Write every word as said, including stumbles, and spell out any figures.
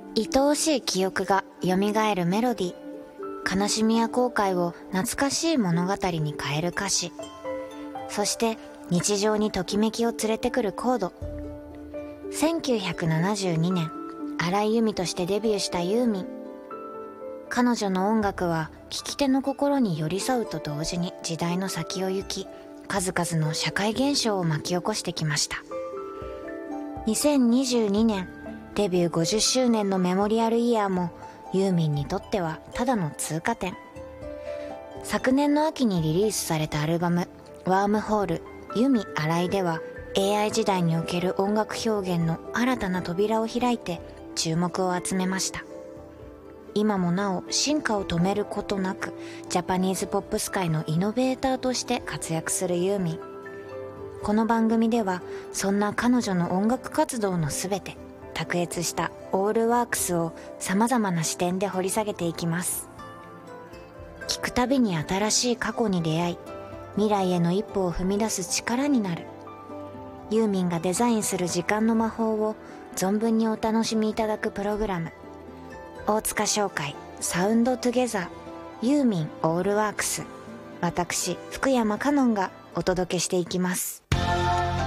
愛おしい記憶が蘇るメロディー、悲しみや後悔を懐かしい物語に変える歌詞、そして日常にときめきを連れてくるコード。せんきゅうひゃくななじゅうにねん、荒井由実としてデビューしたユーミン。彼女の音楽は聴き手の心に寄り添うと同時に時代の先を行き、数々の社会現象を巻き起こしてきました。にせんにじゅうにねん、デビューごじゅっしゅうねんのメモリアルイヤーもユーミンにとってはただの通過点。昨年の秋にリリースされたアルバム「ワームホールユミ・アライ」では エーアイ 時代における音楽表現の新たな扉を開いて注目を集めました。今もなお進化を止めることなくジャパニーズポップス界のイノベーターとして活躍するユーミン。この番組ではそんな彼女の音楽活動のすべて、卓越したオールワークスをさまざまな視点で掘り下げていきます。聞くたびに新しい過去に出会い、未来への一歩を踏み出す力になる。ユーミンがデザインする時間の魔法を存分にお楽しみいただくプログラム、大塚商会サウンドトゥゲザーユーミンオールワークス。私福山香音がお届けしていきます。